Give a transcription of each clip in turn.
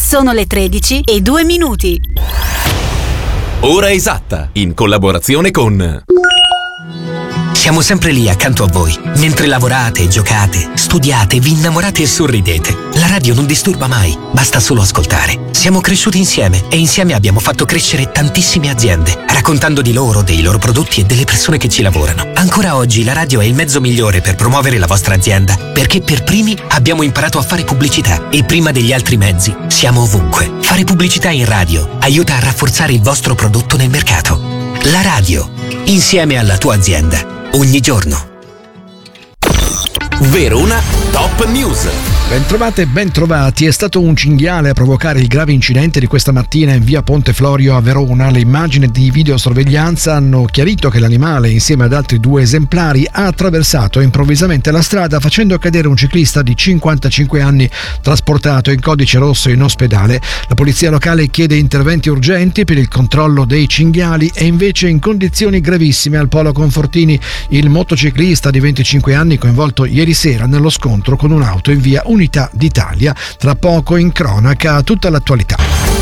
Sono le 13:02. Ora esatta, in collaborazione con... Siamo sempre lì accanto a voi, mentre lavorate, giocate, studiate, vi innamorate e sorridete. La radio non disturba mai, basta solo ascoltare. Siamo cresciuti insieme e insieme abbiamo fatto crescere tantissime aziende, raccontando di loro, dei loro prodotti e delle persone che ci lavorano. Ancora oggi la radio è il mezzo migliore per promuovere la vostra azienda, perché per primi abbiamo imparato a fare pubblicità e prima degli altri mezzi siamo ovunque. Fare pubblicità in radio aiuta a rafforzare il vostro prodotto nel mercato. La radio, insieme alla tua azienda. Ogni giorno. Verona Top News. Bentrovate e bentrovati. È stato un cinghiale a provocare il grave incidente di questa mattina in via Ponte Florio a Verona. Le immagini di videosorveglianza hanno chiarito che l'animale, insieme ad altri 2 esemplari, ha attraversato improvvisamente la strada facendo cadere un ciclista di 55 anni trasportato in codice rosso in ospedale. La polizia locale chiede interventi urgenti per il controllo dei cinghiali e invece in condizioni gravissime al Polo Confortini il motociclista di 25 anni coinvolto ieri sera nello scontro con un'auto in via Unità d'Italia. Tra poco in cronaca tutta l'attualità.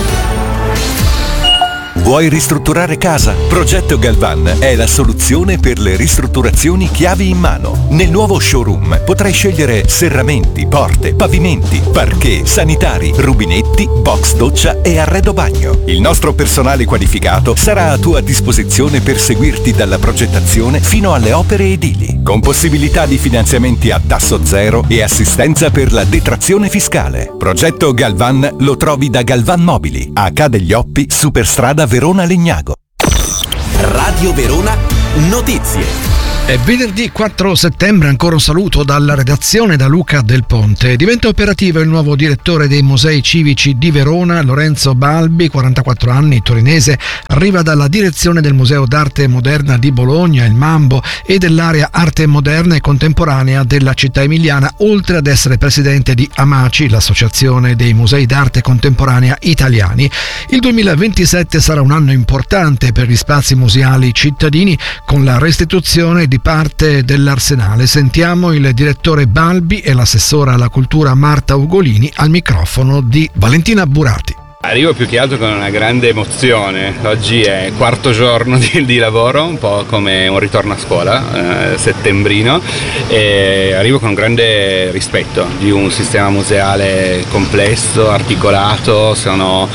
Vuoi ristrutturare casa? Progetto Galvan è la soluzione per le ristrutturazioni chiavi in mano. Nel nuovo showroom potrai scegliere serramenti, porte, pavimenti, parquet, sanitari, rubinetti, box doccia e arredo bagno. Il nostro personale qualificato sarà a tua disposizione per seguirti dalla progettazione fino alle opere edili, con possibilità di finanziamenti a tasso zero e assistenza per la detrazione fiscale. Progetto Galvan lo trovi da Galvan Mobili, a Ca' degli Oppi, Superstrada Verona Legnago. Radio Verona Notizie. È venerdì 4 settembre, ancora un saluto dalla redazione da Luca Del Ponte. Diventa operativo il nuovo direttore dei musei civici di Verona, Lorenzo Balbi, 44 anni, torinese, arriva dalla direzione del Museo d'Arte Moderna di Bologna, il Mambo, e dell'area Arte Moderna e Contemporanea della città emiliana, oltre ad essere presidente di AMACI, l'Associazione dei Musei d'Arte Contemporanea Italiani. Il 2027 sarà un anno importante per gli spazi museali cittadini, con la restituzione di parte dell'arsenale. Sentiamo il direttore Balbi e l'assessora alla cultura Marta Ugolini al microfono di Valentina Burati. Arrivo più che altro con una grande emozione. Oggi è quarto giorno di lavoro, un po' come un ritorno a scuola, settembrino, e arrivo con un grande rispetto di un sistema museale complesso, articolato. Sono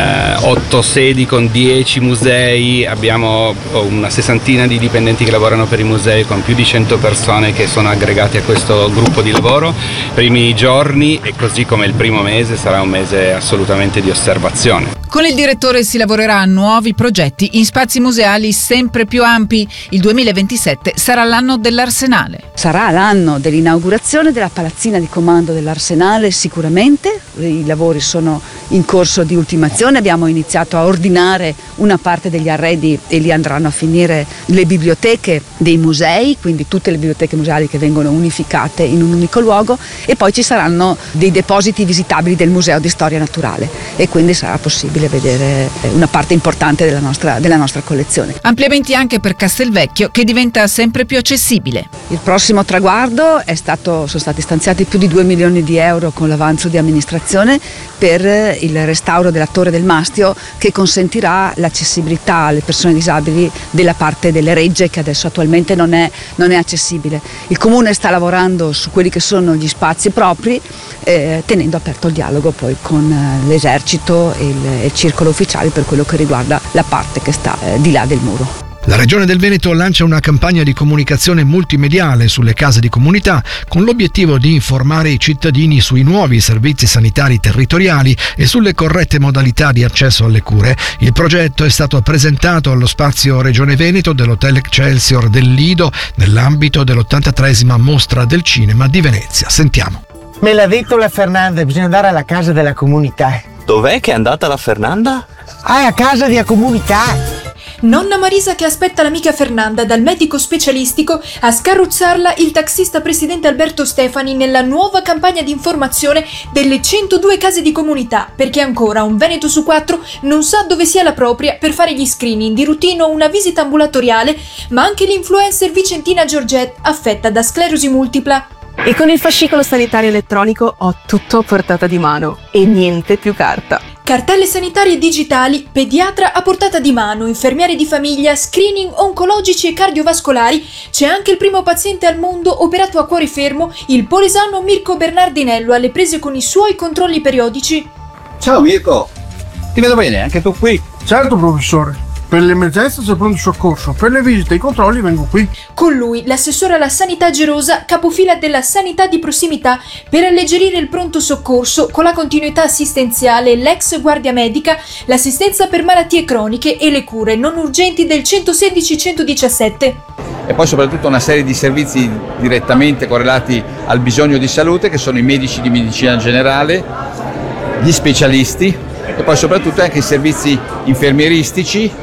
8 sedi con 10 musei, abbiamo una sessantina di dipendenti che lavorano per i musei, con più di 100 persone che sono aggregate a questo gruppo di lavoro. Primi giorni, e così come il primo mese, sarà un mese assolutamente di osservazione. Con il direttore si lavorerà a nuovi progetti in spazi museali sempre più ampi. Il 2027 sarà l'anno dell'Arsenale. Sarà l'anno dell'inaugurazione della palazzina di comando dell'Arsenale sicuramente. I lavori sono in corso di ultimazione, abbiamo iniziato a ordinare una parte degli arredi e li andranno a finire le biblioteche dei musei, quindi tutte le biblioteche museali che vengono unificate in un unico luogo, e poi ci saranno dei depositi visitabili del Museo di Storia Naturale e quindi sarà possibile vedere una parte importante della nostra collezione. Ampliamenti anche per Castelvecchio, che diventa sempre più accessibile. Il prossimo traguardo sono stati stanziati più di 2 milioni di euro con l'avanzo di amministrazione per il restauro della Torre del Mastio, che consentirà l'accessibilità alle persone disabili della parte delle regge che adesso attualmente non è accessibile. Il Comune sta lavorando su quelli che sono gli spazi propri, tenendo aperto il dialogo poi con l'esercito e il circolo ufficiale per quello che riguarda la parte che sta di là del muro. La Regione del Veneto lancia una campagna di comunicazione multimediale sulle case di comunità con l'obiettivo di informare i cittadini sui nuovi servizi sanitari territoriali e sulle corrette modalità di accesso alle cure. Il progetto è stato presentato allo spazio Regione Veneto dell'Hotel Excelsior del Lido nell'ambito dell'83esima Mostra del Cinema di Venezia. Sentiamo. Me l'ha detto la Fernanda, bisogna andare alla casa della comunità. Dov'è che è andata la Fernanda? A casa della comunità. Nonna Marisa che aspetta l'amica Fernanda dal medico specialistico a scarrozzarla il taxista presidente Alberto Stefani nella nuova campagna di informazione delle 102 case di comunità, perché ancora un Veneto su 4 non sa dove sia la propria per fare gli screening di routine o una visita ambulatoriale, ma anche l'influencer Vicentina Giorgette affetta da sclerosi multipla. E con il fascicolo sanitario elettronico ho tutto a portata di mano e niente più carta. Cartelle sanitarie digitali, pediatra a portata di mano, infermieri di famiglia, screening oncologici e cardiovascolari. C'è anche il primo paziente al mondo operato a cuore fermo, il polesano Mirko Bernardinello, alle prese con i suoi controlli periodici. Ciao Mirko, ti vedo bene, anche tu qui? Certo professore. Per le emergenze c'è pronto soccorso, per le visite e i controlli vengo qui. Con lui, l'assessore alla sanità Gerosa, capofila della sanità di prossimità, per alleggerire il pronto soccorso con la continuità assistenziale, l'ex guardia medica, l'assistenza per malattie croniche e le cure non urgenti del 116-117. E poi soprattutto una serie di servizi direttamente correlati al bisogno di salute, che sono i medici di medicina generale, gli specialisti e poi soprattutto anche i servizi infermieristici,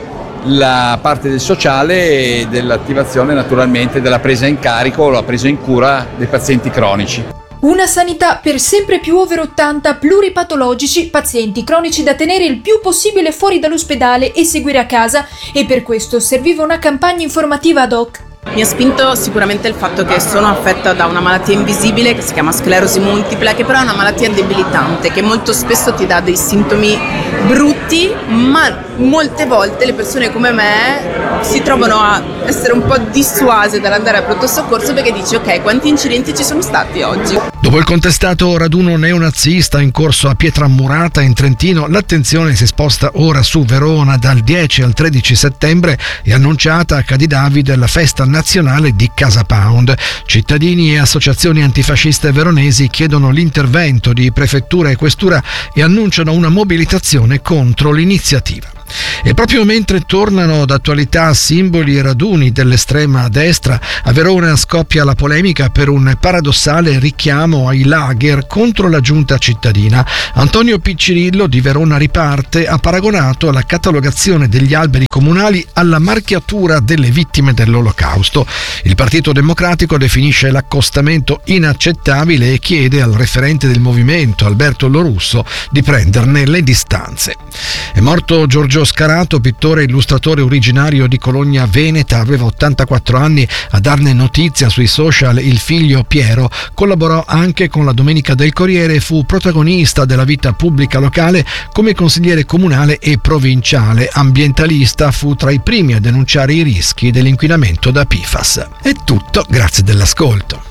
la parte del sociale e dell'attivazione naturalmente della presa in carico o la presa in cura dei pazienti cronici. Una sanità per sempre più over 80 pluripatologici, pazienti cronici da tenere il più possibile fuori dall'ospedale e seguire a casa, e per questo serviva una campagna informativa ad hoc. Mi ha spinto sicuramente il fatto che sono affetta da una malattia invisibile che si chiama sclerosi multipla, che però è una malattia debilitante, che molto spesso ti dà dei sintomi brutti, ma molte volte le persone come me si trovano a essere un po' dissuase dall'andare al pronto soccorso perché dici ok, quanti incidenti ci sono stati oggi? Dopo il contestato raduno neonazista in corso a Pietramurata in Trentino, l'attenzione si sposta ora su Verona. Dal 10 al 13 settembre è annunciata a Cadidavid la festa nazionale di Casa Pound. Cittadini e associazioni antifasciste veronesi chiedono l'intervento di prefettura e questura e annunciano una mobilitazione contro l'iniziativa. E proprio mentre tornano d'attualità simboli e raduni dell'estrema destra, a Verona scoppia la polemica per un paradossale richiamo ai lager contro la giunta cittadina. Antonio Piccirillo di Verona Riparte ha paragonato la catalogazione degli alberi comunali alla marchiatura delle vittime dell'Olocausto. Il Partito Democratico definisce l'accostamento inaccettabile e chiede al referente del movimento, Alberto Lorusso, di prenderne le distanze. È morto Giorgio Scarato, pittore e illustratore originario di Cologna Veneta, aveva 84 anni. A darne notizia sui social il figlio Piero collaborò anche con la Domenica del Corriere e fu protagonista della vita pubblica locale come consigliere comunale e provinciale. Ambientalista, fu tra i primi a denunciare i rischi dell'inquinamento da PFAS. È tutto, grazie dell'ascolto.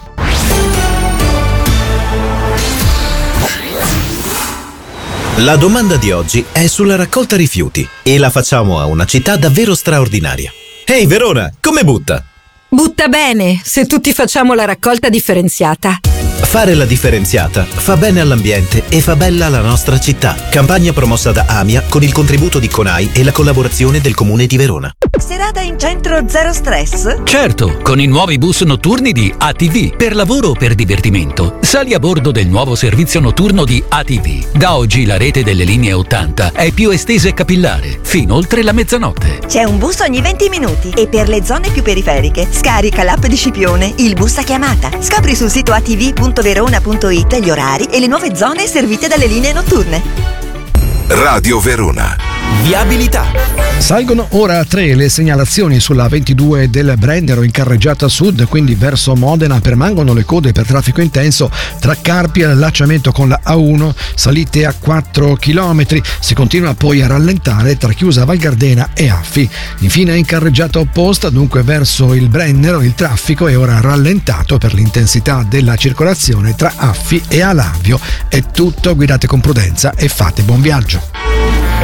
La domanda di oggi è sulla raccolta rifiuti e la facciamo a una città davvero straordinaria. Ehi Verona, come butta? Butta bene, se tutti facciamo la raccolta differenziata. Fare la differenziata fa bene all'ambiente e fa bella la nostra città. Campagna promossa da AMIA con il contributo di CONAI e la collaborazione del Comune di Verona. Serata in centro zero stress? Certo, con i nuovi bus notturni di ATV. Per lavoro o per divertimento, sali a bordo del nuovo servizio notturno di ATV. Da oggi la rete delle linee 80 è più estesa e capillare, fino oltre la mezzanotte. C'è un bus ogni 20 minuti e per le zone più periferiche scarica l'app di Scipione, il bus a chiamata. Scopri sul sito atv.verona.it gli orari e le nuove zone servite dalle linee notturne. Radio Verona. Viabilità. Salgono ora a 3 le segnalazioni sulla 22 del Brennero in carreggiata sud, quindi verso Modena. Permangono le code per traffico intenso tra Carpi e l'allacciamento con la A1, salite a 4 km. Si continua poi a rallentare tra Chiusa Val Gardena e Affi. Infine in carreggiata opposta, dunque verso il Brennero, il traffico è ora rallentato per l'intensità della circolazione tra Affi e Alavio. È tutto, guidate con prudenza e fate buon viaggio.